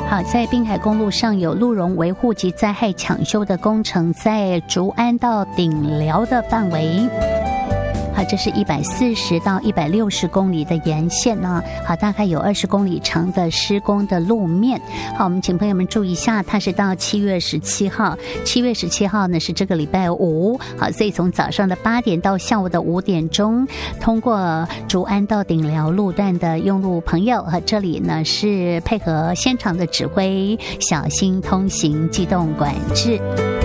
好，在滨海公路上有路容维护及灾害抢修的工程，在竹安到顶寮的范围。好，这是140到160公里的沿线呢。好，大概有20公里长的施工的路面。好，我们请朋友们注意一下，它是到7月17号。7月17号呢是这个礼拜五。好，所以从早上的8点到下午的5点钟，通过竹安到顶寮路段的用路朋友，这里呢是配合现场的指挥，小心通行，机动管制。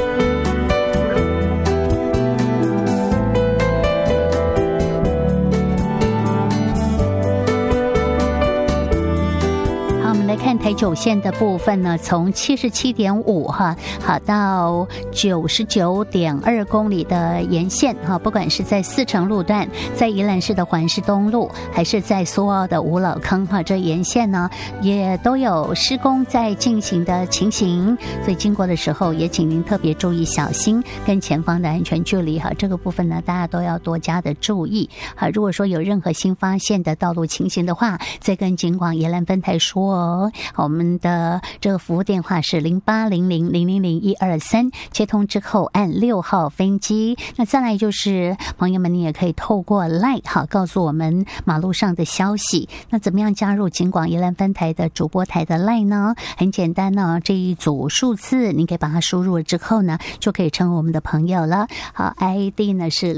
看台九线的部分呢，从77.5好到99.2公里的沿线不管是在4城路段，在宜兰市的环市东路，还是在苏澳的五老坑这沿线呢也都有施工在进行的情形，所以经过的时候也请您特别注意小心跟前方的安全距离这个部分呢大家都要多加的注意。如果说有任何新发现的道路情形的话，再跟警广宜兰分台说哦。我们的这个服务电话是0800000123，接通之后按6号分机。那再来就是朋友们，你也可以透过 LINE 告诉我们马路上的消息。那怎么样加入警广宜兰分台的主播台的 LINE 呢？很简单呢，这一组数字你可以把它输入了之后呢，就可以成为我们的朋友了。好 ，ID 呢是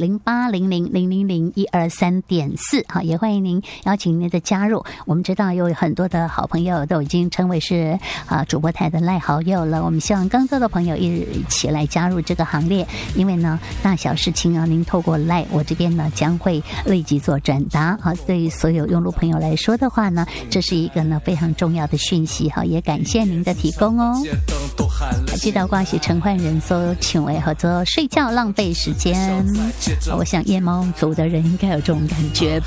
0800000123.4。好，也欢迎您邀请您的加入。我们知道有很多的好朋友都已经称为是主播台的赖好友了，我们希望更多的朋友一起来加入这个行列，因为呢大小事情您透过赖我这边呢将会立即做转达。对于所有用路朋友来说的话呢，这是一个呢非常重要的讯息，也感谢您的提供哦。还记得关系陈焕仁所请为合作睡觉浪费时间，我想夜猫族的人应该有这种感觉。